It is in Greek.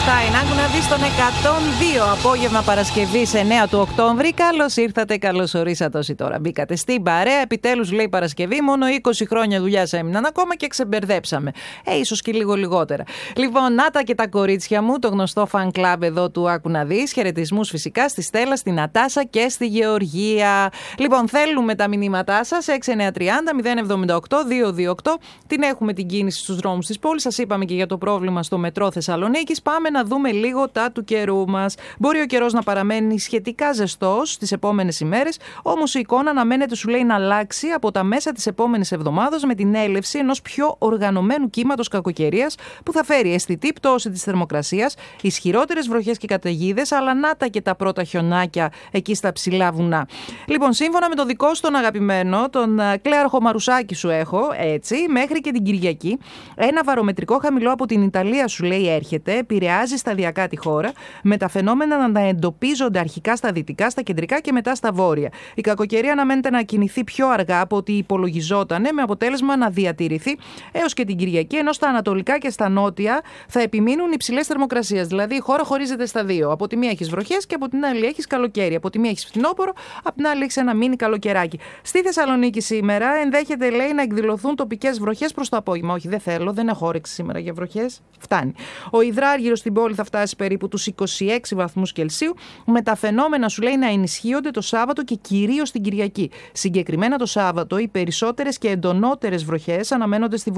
Ραμστάιν, άκου να δεις τον 102 απόγευμα Παρασκευής 9 του Οκτώβρη. Καλώς ήρθατε, καλώς ορίσατε όσοι τώρα μπήκατε στην παρέα. Επιτέλους λέει Παρασκευή, μόνο 20 χρόνια δουλειάς έμειναν ακόμα και ξεμπερδέψαμε. Ίσως και λίγο λιγότερα. Λοιπόν, να τα και τα κορίτσια μου, το γνωστό fan club εδώ του άκου να δεις. Χαιρετισμούς φυσικά στη Στέλλα, στη Νατάσα και στη Γεωργία. Λοιπόν, θέλουμε τα μηνύματά σας 6930-078-228. Την έχουμε την κίνηση στους δρόμους της πόλης. Σας είπαμε και για το πρόβλημα στο μετρό Θεσσαλονίκης. Πάμε να δούμε λίγο τα του καιρού μας. Μπορεί ο καιρός να παραμένει σχετικά ζεστός τις επόμενες ημέρες, όμως η εικόνα αναμένεται, σου λέει, να αλλάξει από τα μέσα της επόμενης εβδομάδας με την έλευση ενός πιο οργανωμένου κύματος κακοκαιρίας που θα φέρει αισθητή πτώση της θερμοκρασίας, ισχυρότερες βροχές και καταιγίδες, αλλά να τα και τα πρώτα χιονάκια εκεί στα ψηλά βουνά. Λοιπόν, σύμφωνα με το δικό σου τον αγαπημένο, τον Κλέαρχο Μαρουσάκη σου έχω, έτσι, μέχρι και την Κυριακή, ένα βαρομετρικό χαμηλό από την Ιταλία, σου λέει, έρχεται, επηρεάζει σταδιακά τη χώρα, με τα φαινόμενα να εντοπίζονται αρχικά στα δυτικά, στα κεντρικά και μετά στα βόρεια. Η κακοκαιρία αναμένεται να κινηθεί πιο αργά από ό,τι υπολογιζόταν, με αποτέλεσμα να διατηρηθεί έως και την Κυριακή, ενώ στα ανατολικά και στα νότια θα επιμείνουν υψηλές θερμοκρασίες. Δηλαδή η χώρα χωρίζεται στα δύο. Από τη μία έχεις βροχές και από την άλλη έχεις καλοκαίρι. Από τη μία έχεις φθινόπωρο, από την άλλη έχεις ένα μίνι καλοκαιράκι. Στη Θεσσαλονίκη σήμερα ενδέχεται, λέει, να εκδηλωθούν τοπικές βροχές προς το απόγευμα. Όχι, δεν θέλω, δεν έχω όρεξη σήμερα για βροχές. Φτάνει. Ο υδράργυρος στην πόλη θα φτάσει περίπου τους 26 βαθμούς Κελσίου, με τα φαινόμενα, σου λέει, να ενισχύονται το Σάββατο και κυρίως την Κυριακή. Συγκεκριμένα το Σάββατο, οι περισσότερες και εντονότερες βροχές αναμένονται στη